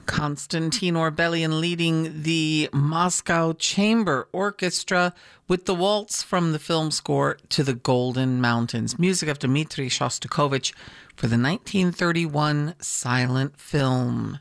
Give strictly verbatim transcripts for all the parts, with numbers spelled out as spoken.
Konstantin Orbelian leading the Moscow Chamber Orchestra with the waltz from the film score to the Golden Mountains. Music of Dmitri Shostakovich for the nineteen thirty-one silent film.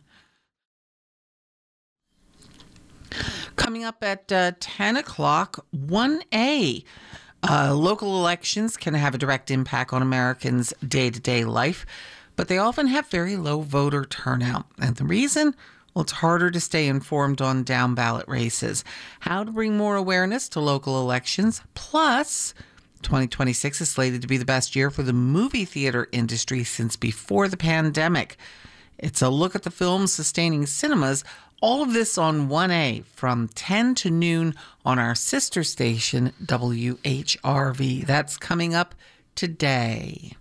Coming up at uh, ten o'clock, one A. Uh, local elections can have a direct impact on Americans' day-to-day life, but they often have very low voter turnout. And the reason? Well, it's harder to stay informed on down-ballot races. How to bring more awareness to local elections. Plus, twenty twenty-six is slated to be the best year for the movie theater industry since before the pandemic. It's a look at the films sustaining cinemas. All of this on one A from ten to noon on our sister station, W H R V. That's coming up today.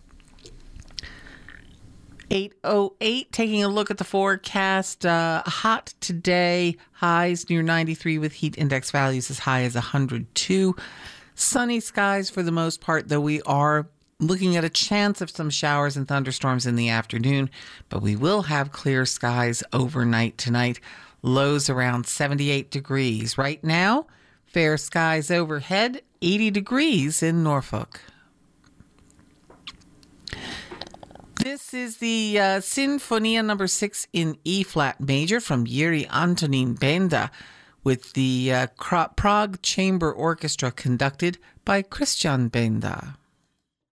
eight oh eight, taking a look at the forecast. Uh, hot today, highs near ninety-three with heat index values as high as one hundred two. Sunny skies for the most part, though we are looking at a chance of some showers and thunderstorms in the afternoon, but we will have clear skies overnight tonight. Lows around seventy-eight degrees. Right now, fair skies overhead, eighty degrees in Norfolk. This is the uh, Sinfonia number six in E-flat major from Yuri Antonin Benda with the uh, Prague Chamber Orchestra conducted by Christian Benda.